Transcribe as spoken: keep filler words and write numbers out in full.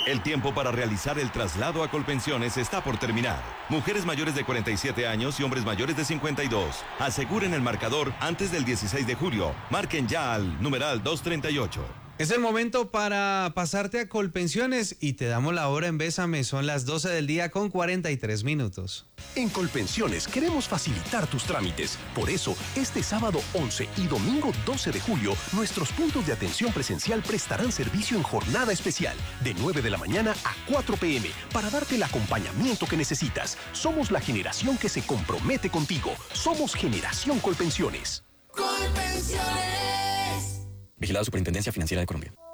El tiempo para realizar el traslado a Colpensiones está por terminar. Mujeres mayores de cuarenta y siete años y hombres mayores de cincuenta y dos. Aseguren el marcador antes del dieciséis de julio. Marquen ya al numeral doscientos treinta y ocho. Es el momento para pasarte a Colpensiones y te damos la hora en Bésame. Son las doce del día con cuarenta y tres minutos. En Colpensiones queremos facilitar tus trámites. Por eso, este sábado once y domingo doce de julio, nuestros puntos de atención presencial prestarán servicio en jornada especial, de nueve de la mañana a cuatro pe eme, para darte el acompañamiento que necesitas. Somos la generación que se compromete contigo. Somos Generación Colpensiones. Colpensiones. Vigilado Superintendencia Financiera de Colombia.